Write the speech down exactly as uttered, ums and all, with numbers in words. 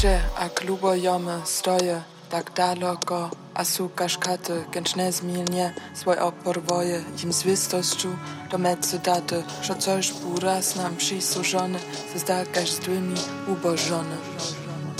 Gdzie, ak lubojemy, stoję tak daleko, a sukasz katy, gęcz nezmiennie swój opor woje, im zwistościu do medzy daty, że coś był raz nam przysłużony, ze zdakaś z dwymi ubożony.